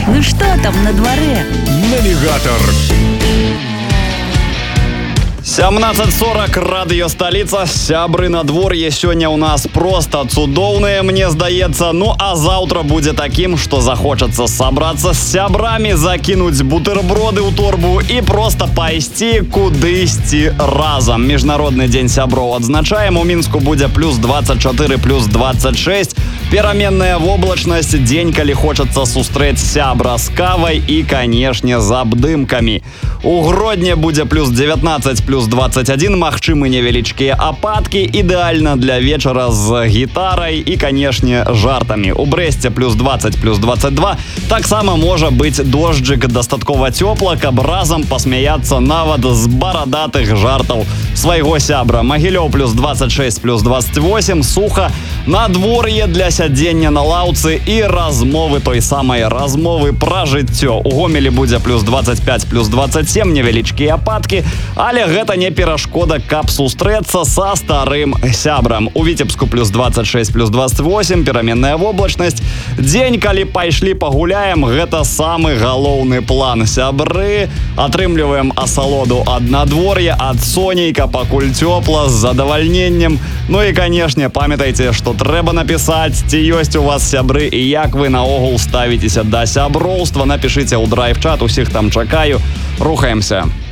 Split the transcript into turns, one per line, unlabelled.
Ну что там на дворе?
Навигатор.
17:40, радыё сталіца, сябры надвор'е сёння ў нас проста цудоўнае, мне здаецца. Ну а заўтра будзе такім, што захочацца сабрацца з сябрамі, закінуць бутэрброды ў торбу і проста пайсці кудысьці разам. Міжнародны дзень сяброў адзначаем. У Мінску будзе плюс 24, плюс 26. Пераменная воблачнасць, дзень, калі хочацца сустрэць сябра з кавай і, канешне, з абдымкамі. У Гродні будзе плюс 19, плюс 21, магчымы невялічкія ападкі, ідэальна для вечара з гітарай і, канешне, жартамі. У Брэсце плюс 20, плюс 22, таксама можа быць дожджык, дастаткова цёпла, каб разам пасмяяцца нават з барадатых жартаў свайго сябра. Магілёў плюс 26, плюс 28, суха, надвор'е для сядзення на лаўцы і размовы, той самай размовы пра жыццё. У Гомелі будзе плюс 25, плюс 27, невялічкія ападкі, але гэта не перашкода, каб сустрэцца са старым сябрам. У Віцебску плюс 26, плюс 28, пераменная воблачнасць. Дзень, калі пайшлі пагуляем, гэта самы галоўны план. Сябры, атрымліваем асалоду ад надвор'я, ад сонейка, пакуль цёпла, з задавальненнем. Ну і, канешне, памятайце, што трэба напісаць, ці ёсць у вас сябры і як вы наогул ставіцеся да сяброўства. Напішыце ў драйв-чат, усіх там чакаю. Рухаемся.